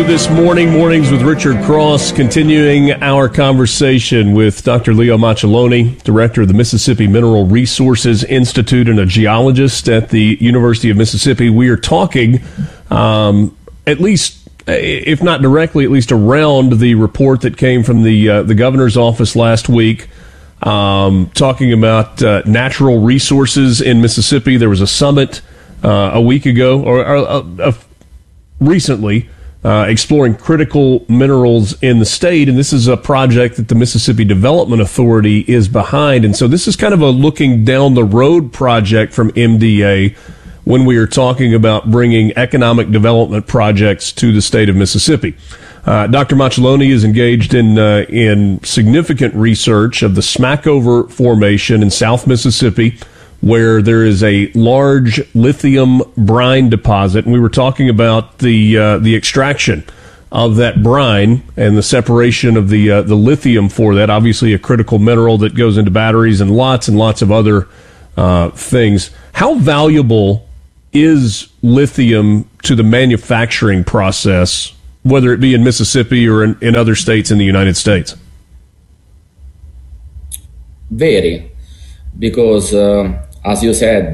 this morning, Mornings with Richard Cross, continuing our conversation with Dr. Leo Macelloni, director of the Mississippi Mineral Resources Institute and a geologist at the University of Mississippi. We are talking, at least, if not directly, at least around the report that came from the governor's office last week, talking about natural resources in Mississippi. There was a summit a week ago, or recently, exploring critical minerals in the state, and this is a project that the Mississippi Development Authority is behind. And so this is kind of a looking down the road project from MDA when we are talking about bringing economic development projects to the state of Mississippi. Dr. Macelloni is engaged in significant research of the Smackover Formation in South Mississippi, where there is a large lithium brine deposit, and we were talking about the extraction of that brine and the separation of the lithium for that. Obviously, a critical mineral that goes into batteries and lots of other things. How valuable is lithium to the manufacturing process, whether it be in Mississippi or in other states in the United States? Very, because as you said,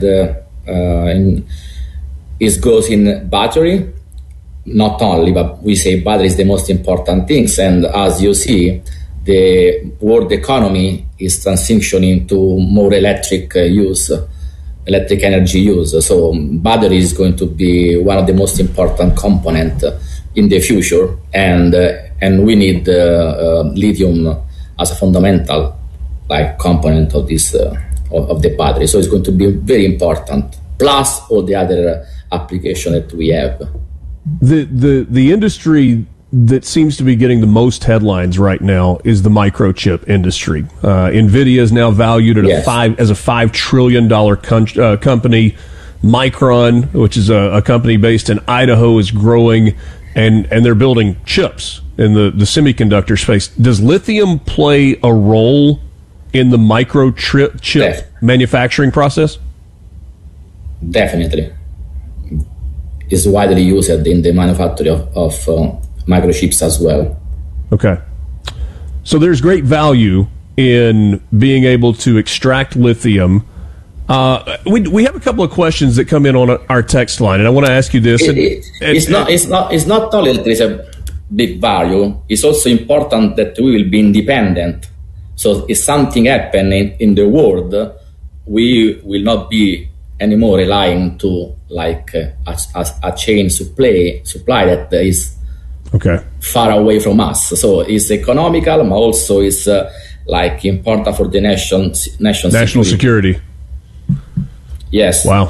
it goes in battery, not only, but we say battery is the most important things. And as you see, the world economy is transitioning to more electric energy use. So battery is going to be one of the most important components in the future. And we need lithium as a fundamental component of this of the battery, so it's going to be very important. Plus all the other applications that we have. The industry that seems to be getting the most headlines right now is the microchip industry. NVIDIA is now valued at as a $5 trillion company. Micron, which is a company based in Idaho, is growing, and they're building chips in the semiconductor space. Does lithium play a role in the microchip manufacturing process? Definitely. It's widely used in the manufacture of microchips as well. Okay. So there's great value in being able to extract lithium. We have a couple of questions that come in on our text line, and I want to ask you this. It's not only that there is a big value, it's also important that we will be independent. So if something happens in the world, we will not be anymore relying to a chain supply that is far away from us. So it's economical, but also it's important for the national security. Yes. Wow.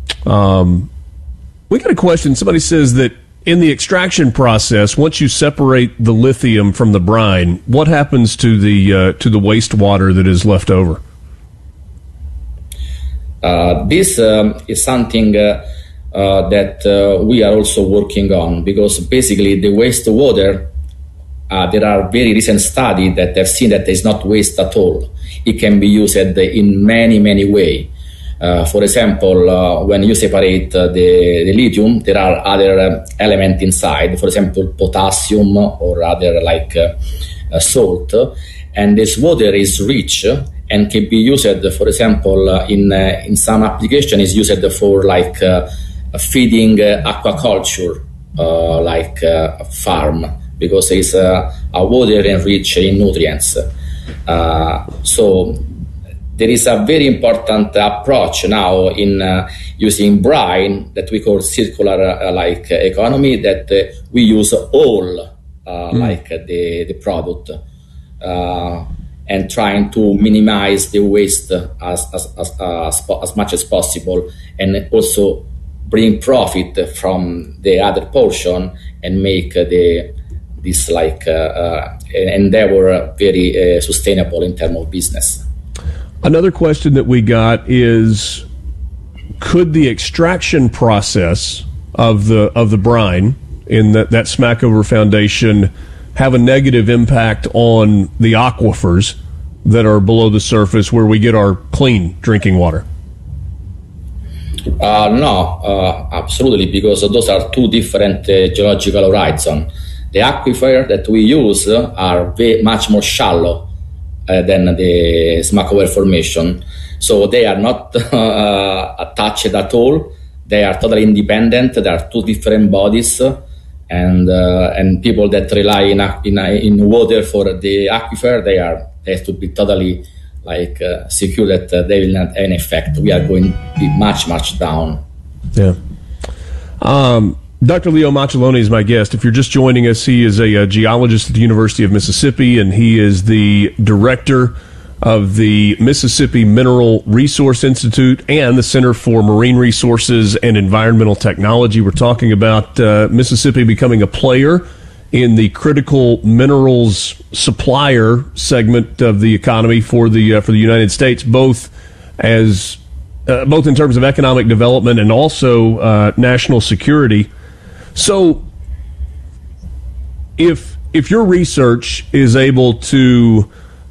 We got a question. Somebody says that in the extraction process, once you separate the lithium from the brine, what happens to the wastewater that is left over? This is something that we are also working on, because basically the wastewater, there are very recent studies that have seen that there is not waste at all. It can be used in many ways. For example, when you separate the lithium, there are other elements inside, for example, potassium or other salt, and this water is rich and can be used, for example, in some application is used for feeding aquaculture, farm, because it's a water enriched in nutrients. So there is a very important approach now in using brine that we call circular economy, that we use all the product and trying to minimize the waste as much as possible, and also bring profit from the other portion and make this endeavor very sustainable in terms of business. Another question that we got is, could the extraction process of the brine in that Smackover Foundation have a negative impact on the aquifers that are below the surface where we get our clean drinking water? No, absolutely, because those are two different geological horizons. the aquifer that we use are much more shallow than the Smackover Formation. So they are not attached at all. They are totally independent. There are two different bodies, and people that rely in water for the aquifer, they have to be totally secure that they will not have an effect. We are going to be much, much down. Yeah. Dr. Leo Macelloni is my guest. If you're just joining us, he is a geologist at the University of Mississippi, and he is the director of the Mississippi Mineral Resource Institute and the Center for Marine Resources and Environmental Technology. We're talking about Mississippi becoming a player in the critical minerals supplier segment of the economy for the United States, both in terms of economic development and also national security. So, if your research is able to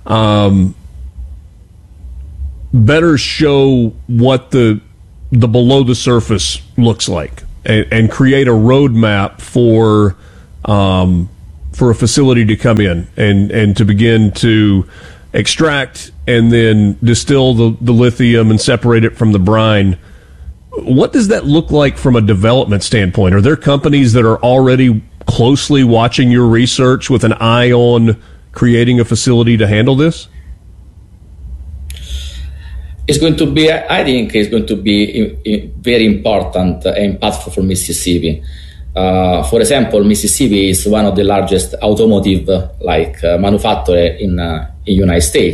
better show what the below the surface looks like and create a roadmap for a facility to come in and to begin to extract and then distill the lithium and separate it from the brine, what does that look like from a development standpoint? Are there companies that are already closely watching your research with an eye on creating a facility to handle this? It's going to be, I think, it's going to be very important and impactful for Mississippi. For example, Mississippi is one of the largest automotive manufacturer in the United States.